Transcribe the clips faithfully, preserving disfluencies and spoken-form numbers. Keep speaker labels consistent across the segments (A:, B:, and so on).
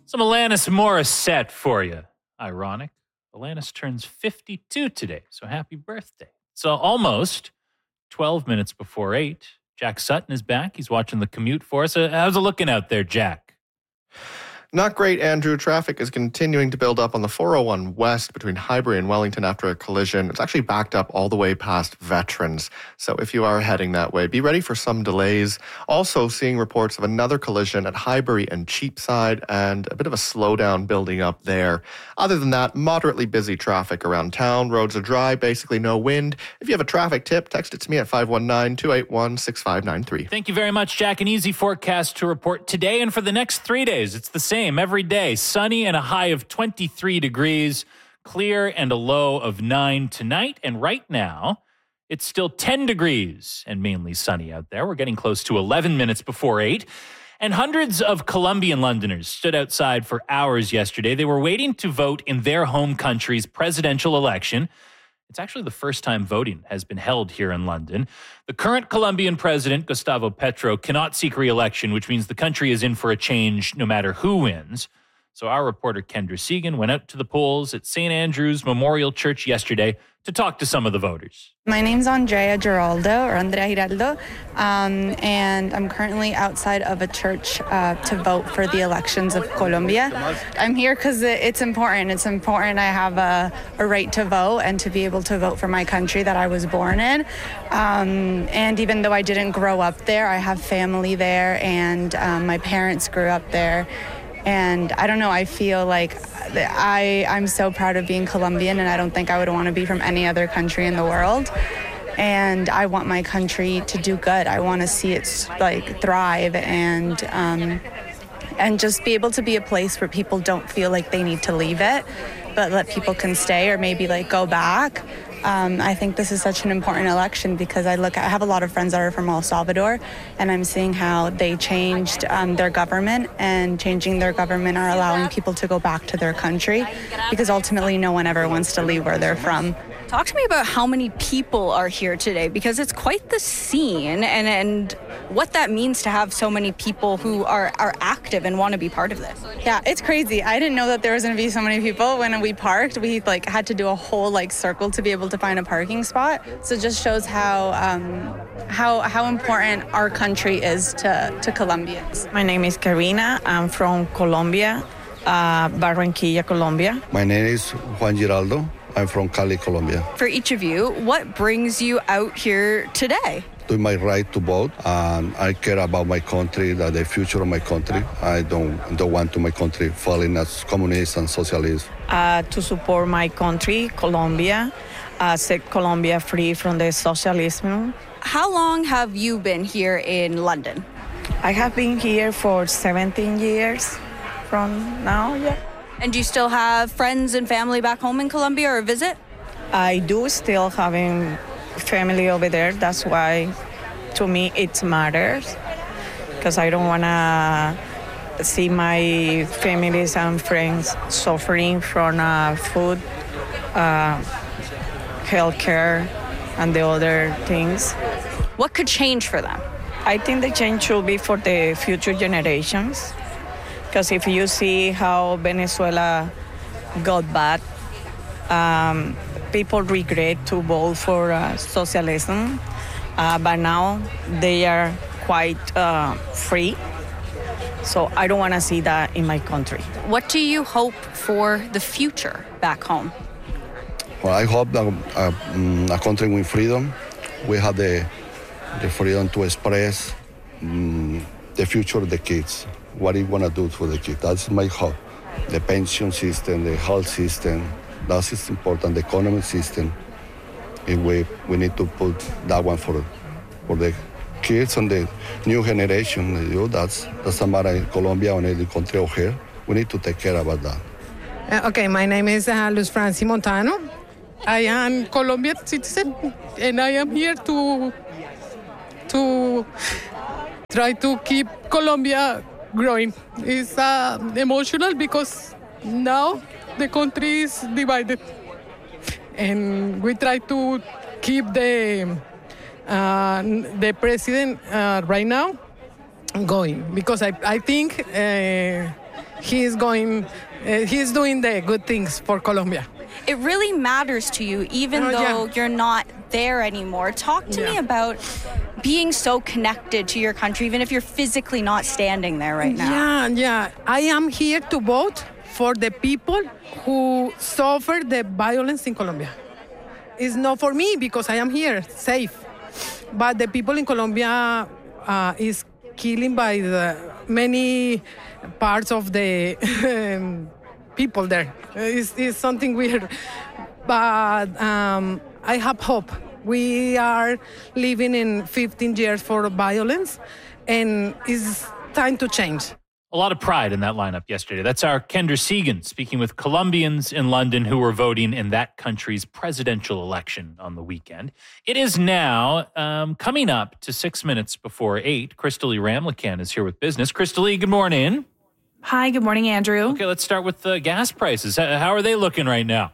A: Some Alanis Morissette for you. Ironic. Alanis turns fifty-two today, so happy birthday. So almost twelve minutes before eight. Jack Sutton is back. He's watching the commute for us. How's it looking out there, Jack?
B: Not great, Andrew. Traffic is continuing to build up on the four oh one West between Highbury and Wellington after a collision. It's actually backed up all the way past Veterans. So if you are heading that way, be ready for some delays. Also seeing reports of another collision at Highbury and Cheapside and a bit of a slowdown building up there. Other than that, moderately busy traffic around town. Roads are dry, basically no wind. If you have a traffic tip, text it to me at five one nine, two eight one, six five nine three.
A: Thank you very much, Jack. An easy forecast to report today and for the next three days. It's the same every day. Sunny and a high of twenty-three degrees, clear and a low of nine tonight. And right now, it's still ten degrees and mainly sunny out there. We're getting close to eleven minutes before eight. And hundreds of Colombian Londoners stood outside for hours yesterday. They were waiting to vote in their home country's presidential election. It's actually the first time voting has been held here in London. The current Colombian president, Gustavo Petro, cannot seek re-election, which means the country is in for a change no matter who wins. So our reporter, Kendra Segan, went out to the polls at Saint Andrew's Memorial Church yesterday to talk to some of the voters.
C: My name's Andrea Giraldo, or Andrea Giraldo, um, and I'm currently outside of a church uh, to vote for the elections of Colombia. I'm here because it's important. It's important I have a, a right to vote and to be able to vote for my country that I was born in. Um, and even though I didn't grow up there, I have family there, and um, my parents grew up there. And I don't know, I feel like I, I'm so proud of being Colombian, and I don't think I would want to be from any other country in the world. And I want my country to do good. I want to see it like thrive and um, and just be able to be a place where people don't feel like they need to leave it, but let people can stay or maybe like go back. Um, I think this is such an important election because I look, I have a lot of friends that are from El Salvador, and I'm seeing how they changed um, their government, and changing their government are allowing people to go back to their country because ultimately no one ever wants to leave where they're from.
D: Talk to me about how many people are here today, because it's quite the scene, and, and what that means to have so many people who are, are active and want to be part of this.
C: Yeah, it's crazy. I didn't know that there was going to be so many people. When we parked, we like had to do a whole like circle to be able to find a parking spot. So it just shows how um, how how important our country is to, to Colombians.
E: My name is Karina. I'm from Colombia, uh, Barranquilla, Colombia.
F: My name is Juan Giraldo. I'm from Cali, Colombia.
D: For each of you, what brings you out here today?
F: To my right to vote, and I care about my country, that the future of my country. I don't don't want to my country falling as communist and socialist.
E: Uh, to support my country, Colombia, uh, set Colombia free from the socialism.
D: How long have you been here in London?
E: I have been here for seventeen years from now, yeah.
D: And do you still have friends and family back home in Colombia or visit?
E: I do still having family over there. That's why, to me, it matters. Because I don't want to see my families and friends suffering from uh, food, uh, healthcare, and the other things.
D: What could change for them?
E: I think the change should be for the future generations. Because if you see how Venezuela got bad, um, people regret to vote for uh, socialism, uh, but now they are quite uh, free. So I don't want to see that in my country.
D: What do you hope for the future back home?
F: Well, I hope that uh, um, a country with freedom, we have the, the freedom to express um, the future of the kids. What do you want to do for the kids? That's my hope. The pension system, the health system, that is important. The economic system, if we, we need to put that one for, for the kids and the new generation. You know, that's, that's a matter in Colombia or any country out here. We need to take care about that.
G: Uh, okay, my name is uh, Luz Franci Montano. I am Colombian citizen, and I am here to, to try to keep Colombia growing. It's uh, emotional because now the country is divided, and we try to keep the uh, the president uh, right now going, because I, I think uh, he's going, uh, he's doing the good things for Colombia.
D: It really matters to you, even
G: Oh,
D: though
G: yeah.
D: you're not there anymore. Talk to
G: Yeah.
D: me about being so connected to your country, even if you're physically not standing there right now.
G: Yeah, yeah. I am here to vote for the people who suffer the violence in Colombia. It's not for me because I am here, safe. But the people in Colombia uh, is killing by the many parts of the um, people there. It's, it's something weird. But um, I have hope. We are living in fifteen years for violence, and it's time to change.
A: A lot of pride in that lineup yesterday. That's our Kendra Segan speaking with Colombians in London who were voting in that country's presidential election on the weekend. It is now um, coming up to six minutes before eight. Crystalie Ramlakan is here with business. Crystalie, good morning.
H: Hi, good morning, Andrew.
A: Okay, let's start with the gas prices. How are they looking right now?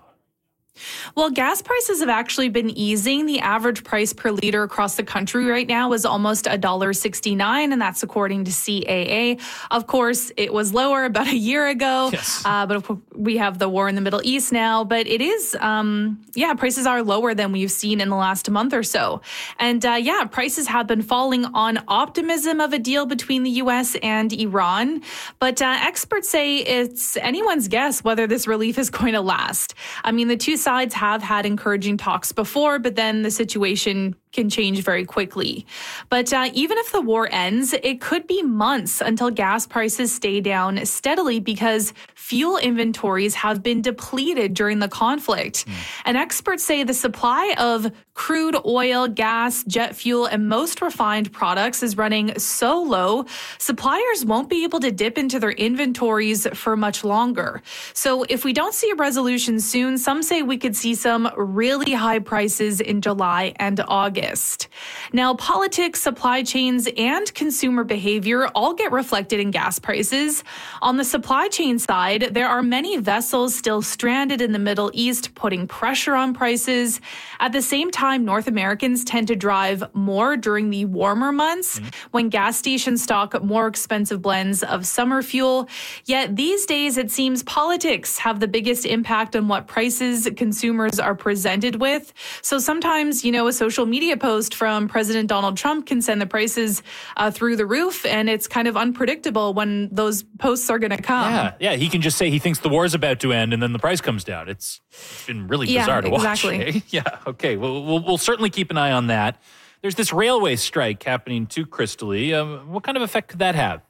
H: Well, gas prices have actually been easing. The average price per liter across the country right now is almost one dollar sixty-nine, and that's according to C A A. Of course, it was lower about a year ago,
A: yes.
H: uh, but we have the war in the Middle East now. But it is, um, yeah, prices are lower than we've seen in the last month or so. And uh, yeah, prices have been falling on optimism of a deal between the U S and Iran. But uh, experts say it's anyone's guess whether this relief is going to last. I mean, the two sides have had encouraging talks before, but then the situation can change very quickly. But uh, even if the war ends, it could be months until gas prices stay down steadily because fuel inventories have been depleted during the conflict. Mm. And experts say the supply of crude oil, gas, jet fuel, and most refined products is running so low, suppliers won't be able to dip into their inventories for much longer. So if we don't see a resolution soon, some say we could see some really high prices in July and August. Now, politics, supply chains, and consumer behavior all get reflected in gas prices. On the supply chain side, there are many vessels still stranded in the Middle East, putting pressure on prices. At the same time, North Americans tend to drive more during the warmer months mm-hmm. when gas stations stock more expensive blends of summer fuel. Yet these days, it seems politics have the biggest impact on what prices consumers are presented with. So sometimes, you know, a social media post from President Donald Trump can send the prices uh, through the roof, and it's kind of unpredictable when those posts are going to come.
A: Yeah, yeah, he can just say he thinks the war is about to end, and then the price comes down. It's, it's been really bizarre
H: yeah,
A: to
H: exactly.
A: watch. Eh? Yeah, okay, well, we'll, we'll certainly keep an eye on that. There's this railway strike happening too, Crystalie. Um, what kind of effect could that have?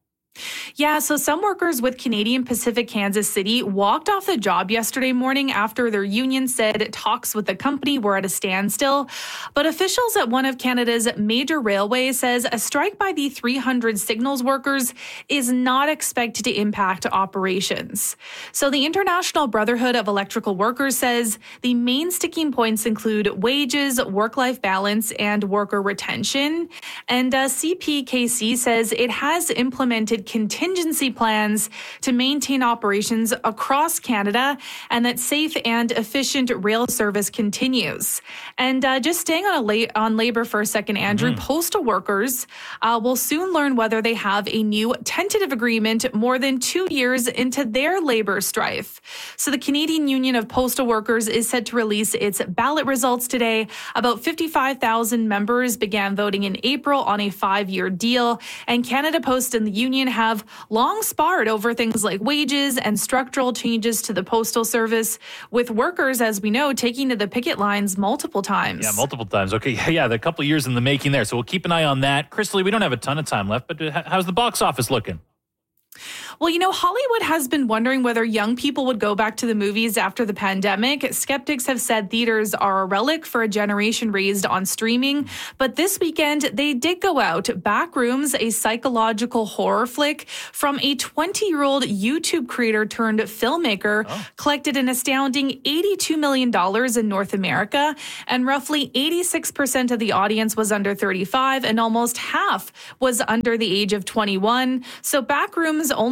H: Yeah, so some workers with Canadian Pacific Kansas City walked off the job yesterday morning after their union said talks with the company were at a standstill. But officials at one of Canada's major railways says a strike by the three hundred signals workers is not expected to impact operations. So the International Brotherhood of Electrical Workers says the main sticking points include wages, work-life balance, and worker retention. And uh, C P K C says it has implemented contingency plans to maintain operations across Canada and that safe and efficient rail service continues. And uh, just staying on, a la- on labor for a second, Andrew, mm-hmm. postal workers uh, will soon learn whether they have a new tentative agreement more than two years into their labor strife. So the Canadian Union of Postal Workers is set to release its ballot results today. About fifty-five thousand members began voting in April on a five-year deal, and Canada Post and the union have long sparred over things like wages and structural changes to the postal service, with workers, as we know, taking to the picket lines multiple times.
A: Yeah, multiple times. Okay, yeah, yeah, the couple years in the making there. So we'll keep an eye on that. Crystalie, we don't have a ton of time left, but how's the box office looking?
H: Well, you know, Hollywood has been wondering whether young people would go back to the movies after the pandemic. Skeptics have said theaters are a relic for a generation raised on streaming. But this weekend, they did go out. Backrooms, a psychological horror flick from a twenty-year-old YouTube creator turned filmmaker, oh. collected an astounding eighty-two million dollars in North America. And roughly eighty-six percent of the audience was under thirty-five, and almost half was under the age of twenty-one. So Backrooms only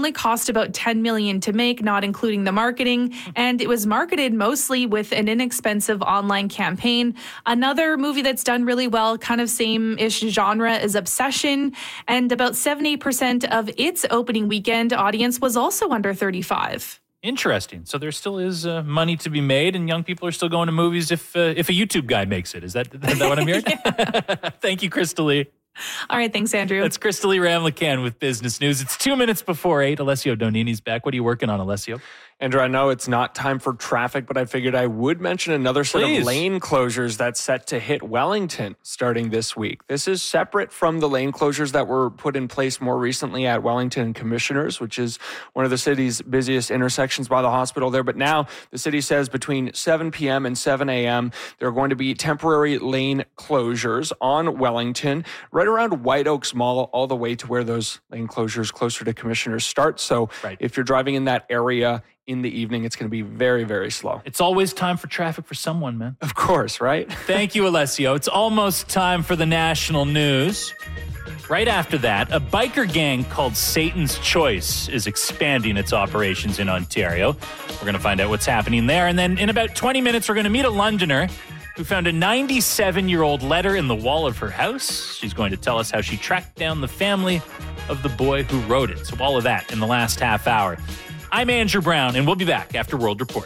H: only cost about ten million dollars to make, not including the marketing, and it was marketed mostly with an inexpensive online campaign. Another movie that's done really well, kind of same-ish genre, is Obsession, and about seventy percent of its opening weekend audience was also under thirty-five.
A: Interesting. So there still is uh, money to be made, and young people are still going to movies if uh, if a YouTube guy makes it. Is that, is that what I'm hearing? Thank you, Crystal Lee.
H: All right, thanks, Andrew.
A: That's Crystal Lee Ramlakan with Business News. It's two minutes before eight. Alessio Donini's back. What are you working on, Alessio?
I: Andrew, I know it's not time for traffic, but I figured I would mention another set
A: Please.
I: of lane closures that's set to hit Wellington starting this week. This is separate from the lane closures that were put in place more recently at Wellington Commissioners, which is one of the city's busiest intersections by the hospital there. But now the city says between seven p.m. and seven a.m., there are going to be temporary lane closures on Wellington, right around White Oaks Mall, all the way to where those lane closures closer to Commissioners start. So
A: right.
I: if you're driving in that area in the evening, it's going to be very, very slow.
A: It's always time for traffic for someone, man.
I: Of course, right?
A: Thank you, Alessio. It's almost time for the national news. Right after that, a biker gang called Satan's Choice is expanding its operations in Ontario. We're going to find out what's happening there. And then in about twenty minutes, we're going to meet a Londoner who found a ninety-seven-year-old letter in the wall of her house. She's going to tell us how she tracked down the family of the boy who wrote it. So all of that in the last half hour. I'm Andrew Brown, and we'll be back after World Report.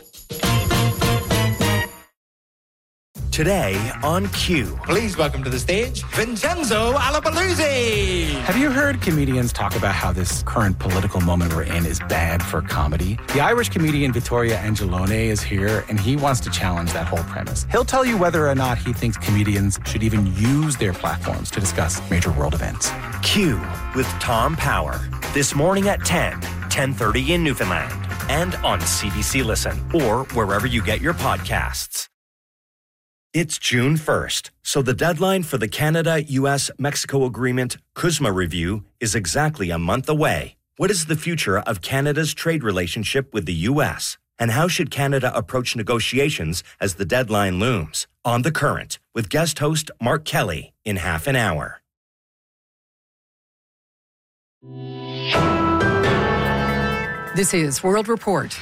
J: Today on Q.
K: Please welcome to the stage, Vincenzo Alapaluzzi.
L: Have you heard comedians talk about how this current political moment we're in is bad for comedy? The Irish comedian Vittorio Angelone is here, and he wants to challenge that whole premise. He'll tell you whether or not he thinks comedians should even use their platforms to discuss major world events.
J: Q with Tom Power. This morning at ten, ten thirty in Newfoundland, and on C B C Listen, or wherever you get your podcasts. It's June first, so the deadline for the Canada-U S Mexico Agreement CUSMA review is exactly a month away. What is the future of Canada's trade relationship with the U S? And how should Canada approach negotiations as the deadline looms? On The Current, with guest host Mark Kelly in half an hour.
M: This is World Report.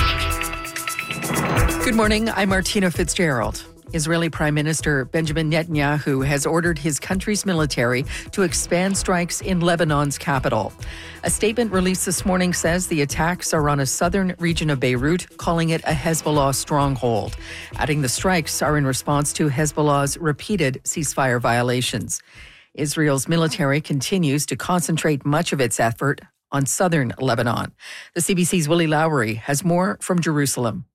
M: Good morning, I'm Martina Fitzgerald. Israeli Prime Minister Benjamin Netanyahu has ordered his country's military to expand strikes in Lebanon's capital. A statement released this morning says the attacks are on a southern region of Beirut, calling it a Hezbollah stronghold, adding the strikes are in response to Hezbollah's repeated ceasefire violations. Israel's military continues to concentrate much of its effort on southern Lebanon. The C B C's Willie Lowry has more from Jerusalem.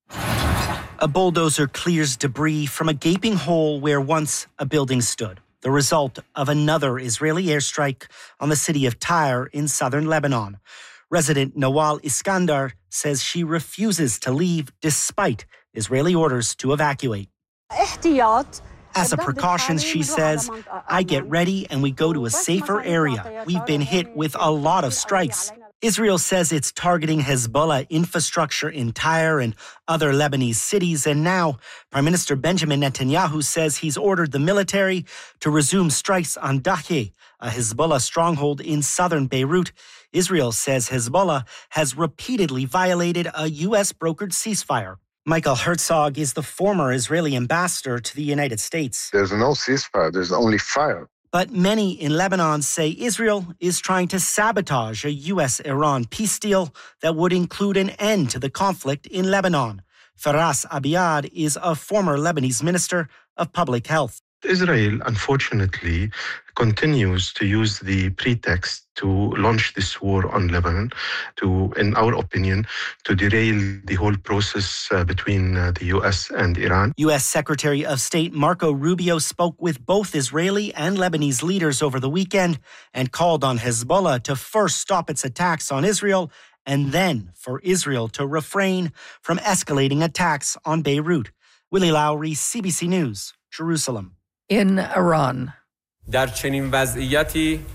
N: A bulldozer clears debris from a gaping hole where once a building stood, the result of another Israeli airstrike on the city of Tyre in southern Lebanon. Resident Nawal Iskandar says she refuses to leave despite Israeli orders to evacuate. As a precaution, she says, I get ready and we go to a safer area. We've been hit with a lot of strikes. Israel says it's targeting Hezbollah infrastructure in Tyre and other Lebanese cities. And now Prime Minister Benjamin Netanyahu says he's ordered the military to resume strikes on Dahieh, a Hezbollah stronghold in southern Beirut. Israel says Hezbollah has repeatedly violated a U S-brokered ceasefire. Michael Herzog is the former Israeli ambassador to the United States.
O: There's no ceasefire, there's only fire.
N: But many in Lebanon say Israel is trying to sabotage a U S-Iran peace deal that would include an end to the conflict in Lebanon. Faras Abiad is a former Lebanese minister of public health.
P: Israel, unfortunately, continues to use the pretext to launch this war on Lebanon, to, in our opinion, to derail the whole process uh, between uh, the U S and Iran.
N: U S Secretary of State Marco Rubio spoke with both Israeli and Lebanese leaders over the weekend and called on Hezbollah to first stop its attacks on Israel and then for Israel to refrain from escalating attacks on Beirut. Willie Lowry, C B C News, Jerusalem.
M: In Iran.
Q: در چنین وضعیتی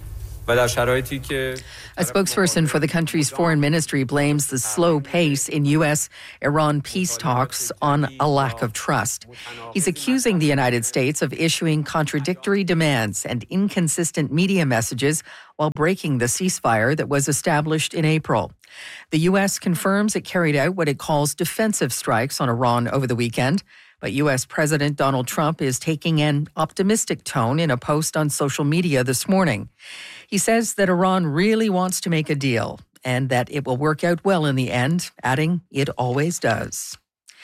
M: A spokesperson for the country's foreign ministry blames the slow pace in U S-Iran peace talks on a lack of trust. He's accusing the United States of issuing contradictory demands and inconsistent media messages while breaking the ceasefire that was established in April. The U S confirms it carried out what it calls defensive strikes on Iran over the weekend. But U S President Donald Trump is taking an optimistic tone in a post on social media this morning. He says that Iran really wants to make a deal and that it will work out well in the end, adding it always does.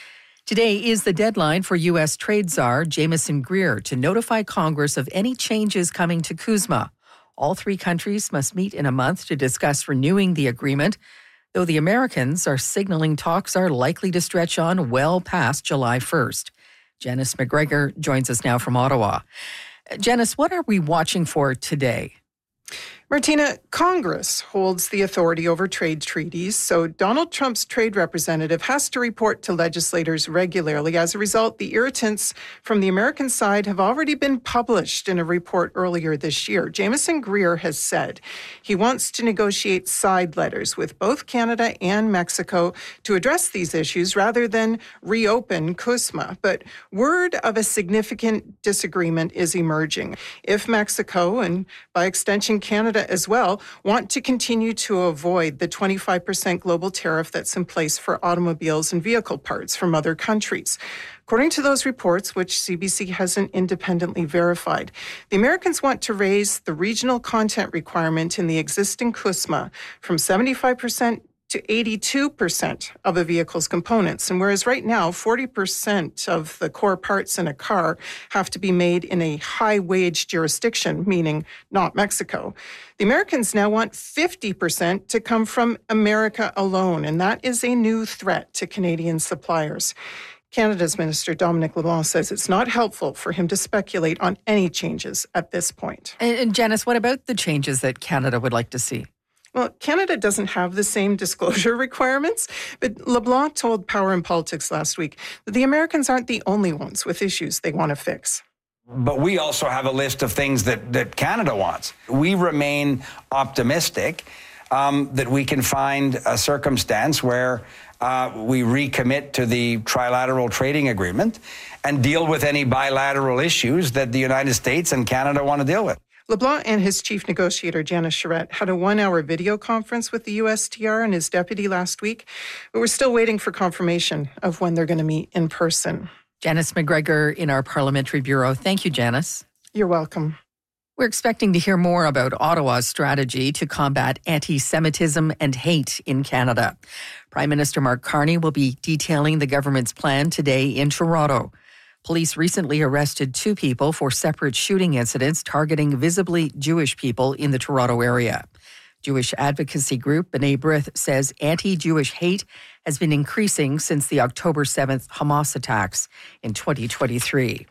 M: Today is the deadline for U S Trade Czar Jameson Greer to notify Congress of any changes coming to CUSMA. All three countries must meet in a month to discuss renewing the agreement, though the Americans are signaling talks are likely to stretch on well past July first. Janice McGregor joins us now from Ottawa. Janice, what are we watching for today?
Q: Martina, Congress holds the authority over trade treaties, so Donald Trump's trade representative has to report to legislators regularly. As a result, the irritants from the American side have already been published in a report earlier this year. Jameson Greer has said he wants to negotiate side letters with both Canada and Mexico to address these issues rather than reopen CUSMA. But word of a significant disagreement is emerging. If Mexico, and by extension Canada as well, want to continue to avoid the twenty-five percent global tariff that's in place for automobiles and vehicle parts from other countries. According to those reports, which C B C hasn't independently verified, the Americans want to raise the regional content requirement in the existing CUSMA from seventy-five percent to eighty-two percent of a vehicle's components. And whereas right now, forty percent of the core parts in a car have to be made in a high-wage jurisdiction, meaning not Mexico, the Americans now want fifty percent to come from America alone. And that is a new threat to Canadian suppliers. Canada's Minister Dominic LeBlanc says it's not helpful for him to speculate on any changes at this point.
M: And, and Janice, what about the changes that Canada would like to see?
Q: Well, Canada doesn't have the same disclosure requirements, but LeBlanc told Power and Politics last week that the Americans aren't the only ones with issues they want to fix.
R: But we also have a list of things that, that Canada wants. We remain optimistic um, that we can find a circumstance where uh, we recommit to the trilateral trading agreement and deal with any bilateral issues that the United States and Canada want to deal with.
Q: LeBlanc and his chief negotiator, Janice Charette, had a one-hour video conference with the U S T R and his deputy last week, but we're still waiting for confirmation of when they're going to meet in person.
M: Janice McGregor in our Parliamentary Bureau. Thank you, Janice.
Q: You're welcome.
M: We're expecting to hear more about Ottawa's strategy to combat anti-Semitism and hate in Canada. Prime Minister Mark Carney will be detailing the government's plan today in Toronto. Police recently arrested two people for separate shooting incidents targeting visibly Jewish people in the Toronto area. Jewish advocacy group B'nai B'rith says anti-Jewish hate has been increasing since the October seventh Hamas attacks in twenty twenty-three.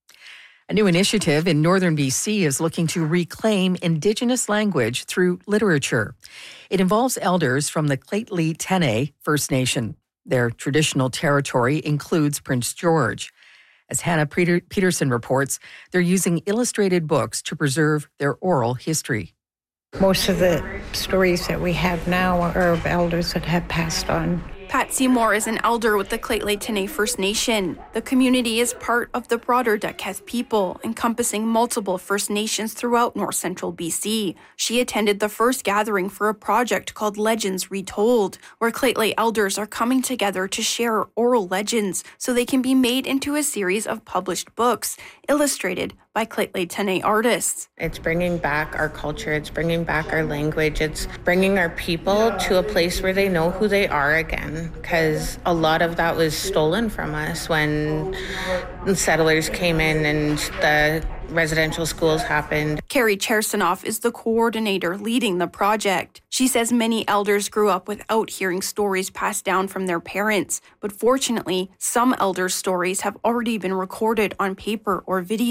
M: A new initiative in northern B C is looking to reclaim Indigenous language through literature. It involves elders from the Lheidli T'enneh First Nation. Their traditional territory includes Prince George. As Hannah Peter- Peterson reports, they're using illustrated books to preserve their oral history.
S: Most of the stories that we have now are of elders that have passed on.
T: Pat Seymour is an elder with the Lheidli T'enneh First Nation. The community is part of the broader Dakelh people, encompassing multiple First Nations throughout north central B C. She attended the first gathering for a project called Legends Retold, where Lheidli elders are coming together to share oral legends so they can be made into a series of published books, illustrated by Lheidli T'enneh artists.
S: It's bringing back our culture, it's bringing back our language, it's bringing our people to a place where they know who they are again, because a lot of that was stolen from us when the settlers came in and the residential schools happened.
T: Carrie Chersanoff is the coordinator leading the project. She says many elders grew up without hearing stories passed down from their parents, but fortunately, some elders' stories have already been recorded on paper or video.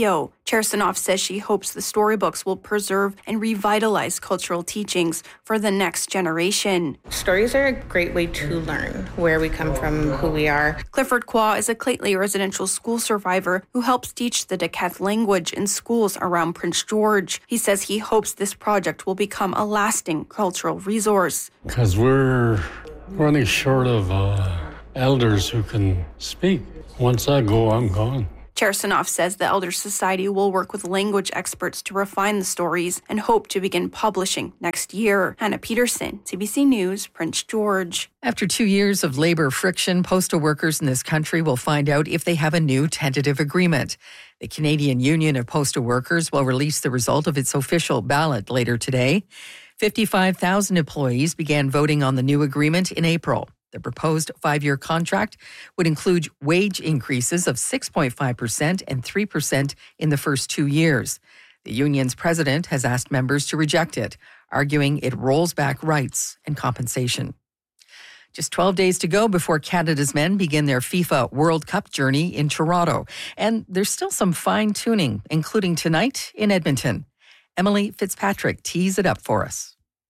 T: Chersonoff says she hopes the storybooks will preserve and revitalize cultural teachings for the next generation.
S: Stories are a great way to learn where we come from, who we are.
T: Clifford Kwa is a Lheidli residential school survivor who helps teach the Dakelh language in schools around Prince George. He says he hopes this project will become a lasting cultural resource.
U: Because we're running short of uh, elders who can speak. Once I go, I'm gone.
T: Chersonoff says the Elder Society will work with language experts to refine the stories and hope to begin publishing next year. Hannah Peterson, C B C News, Prince George.
M: After two years of labor friction, postal workers in this country will find out if they have a new tentative agreement. The Canadian Union of Postal Workers will release the result of its official ballot later today. fifty-five thousand employees began voting on the new agreement in April. The proposed five-year contract would include wage increases of six point five percent and three percent in the first two years. The union's president has asked members to reject it, arguing it rolls back rights and compensation. Just twelve days to go before Canada's men begin their FIFA World Cup journey in Toronto. And there's still some fine-tuning, including tonight in Edmonton. Emily Fitzpatrick tees it up for us.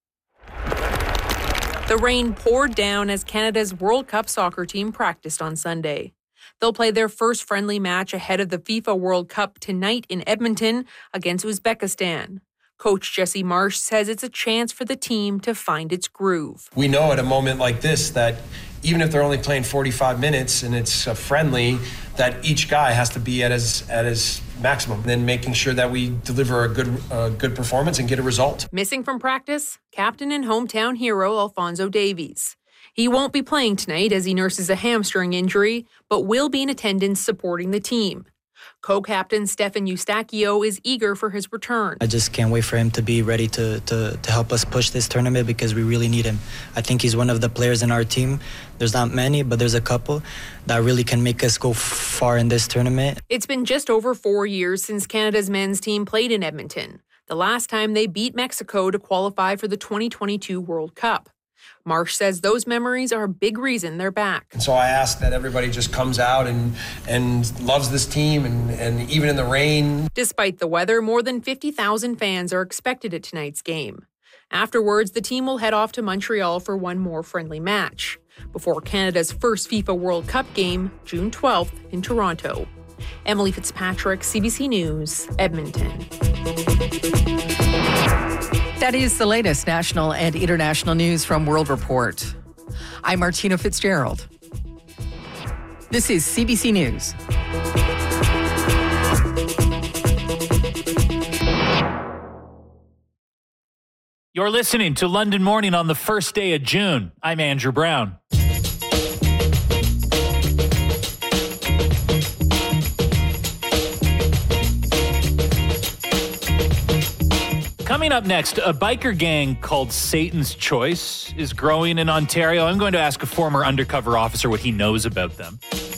V: The rain poured down as Canada's World Cup soccer team practiced on Sunday. They'll play their first friendly match ahead of the FIFA World Cup tonight in Edmonton against Uzbekistan. Coach Jesse Marsh says it's a chance for the team to find its groove.
W: We know at a moment like this that even if they're only playing forty-five minutes and it's a friendly, that each guy has to be at his at his maximum. Then making sure that we deliver a good uh, good performance and get a result.
V: Missing from practice, captain and hometown hero Alphonso Davies. He won't be playing tonight as he nurses a hamstring injury, but will be in attendance supporting the team. Co-captain Stefan Eustachio is eager for his return.
X: I just can't wait for him to be ready to, to, to help us push this tournament because we really need him. I think he's one of the players in our team. There's not many, but there's a couple that really can make us go far in this tournament.
V: It's been just over four years since Canada's men's team played in Edmonton, the last time they beat Mexico to qualify for the twenty twenty-two World Cup. Marsh says those memories are a big reason they're back.
W: And so I ask that everybody just comes out and and loves this team, and, and even in the rain.
V: Despite the weather, more than fifty thousand fans are expected at tonight's game. Afterwards, the team will head off to Montreal for one more friendly match before Canada's first FIFA World Cup game, June twelfth, in Toronto. Emily Fitzpatrick, C B C News, Edmonton.
M: That is the latest national and international news from World Report. I'm Martina Fitzgerald. This is C B C News.
A: You're listening to London Morning on the first day of June. I'm Andrew Brown. Coming up next, a biker gang called Satan's Choice is growing in Ontario. I'm going to ask a former undercover officer what he knows about them.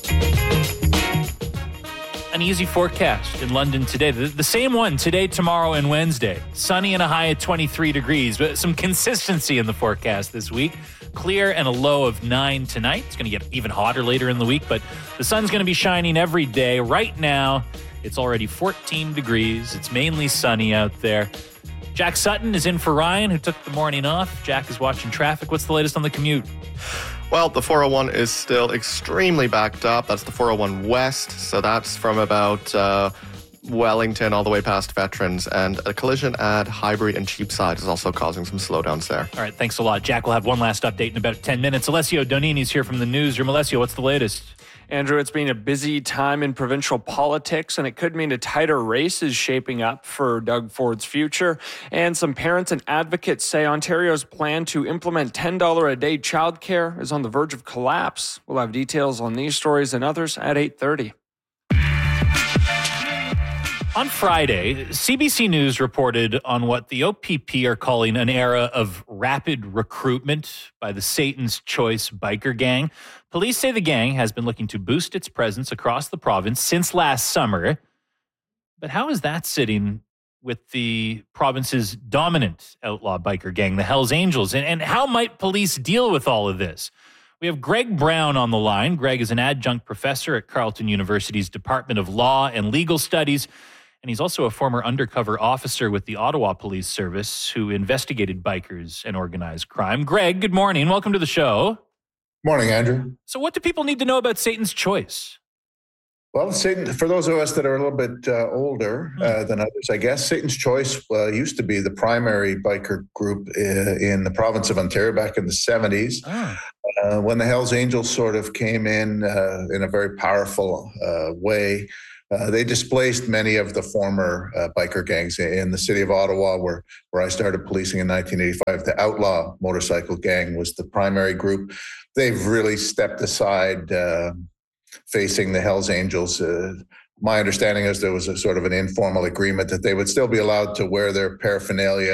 A: An easy forecast in London today. The, the same one today, tomorrow, and Wednesday. Sunny and a high of twenty-three degrees, but some consistency in the forecast this week. Clear and a low of nine tonight. It's going to get even hotter later in the week, but the sun's going to be shining every day. Right now, it's already fourteen degrees. It's mainly sunny out there. Jack Sutton is in for Ryan, who took the morning off. Jack is watching traffic. What's the latest on the commute?
B: Well, the four oh one is still extremely backed up. That's the four oh one West. So that's from about uh, Wellington all the way past Veterans. And a collision at Highbury and Cheapside is also causing some slowdowns there.
A: All right, thanks a lot. Jack will have one last update in about ten minutes. Alessio Donini's here from the newsroom. Alessio, what's the latest?
I: Andrew, it's been a busy time in provincial politics, and it could mean a tighter race is shaping up for Doug Ford's future. And some parents and advocates say Ontario's plan to implement ten dollars a day childcare is on the verge of collapse. We'll have details on these stories and others at eight thirty.
A: On Friday, C B C News reported on what the O P P are calling an era of rapid recruitment by the Satan's Choice biker gang. Police say the gang has been looking to boost its presence across the province since last summer. But how is that sitting with the province's dominant outlaw biker gang, the Hells Angels? And, and how might police deal with all of this? We have Greg Brown on the line. Greg is an adjunct professor at Carleton University's Department of Law and Legal Studies. And he's also a former undercover officer with the Ottawa Police Service who investigated bikers and organized crime. Greg, good morning. Welcome to the show.
C: Morning, Andrew.
A: So what do people need to know about Satan's Choice?
C: Well, Satan, for those of us that are a little bit uh, older uh, than others, I guess, Satan's Choice uh, used to be the primary biker group uh, in the province of Ontario back in the seventies. Oh. Uh, when the Hells Angels sort of came in uh, in a very powerful uh, way, uh, they displaced many of the former uh, biker gangs in the city of Ottawa, where, where I started policing in nineteen eighty-five. The Outlaw Motorcycle Gang was the primary group. They've really stepped aside uh, facing the Hells Angels. Uh, my understanding is there was a sort of an informal agreement that they would still be allowed to wear their paraphernalia